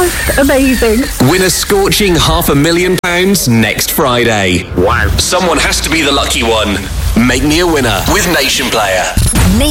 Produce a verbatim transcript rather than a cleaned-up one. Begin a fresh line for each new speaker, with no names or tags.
Oh, amazing.
Win a scorching half a million pounds next Friday. Wow. Someone has to be the lucky one. Make me a winner with Nation Player.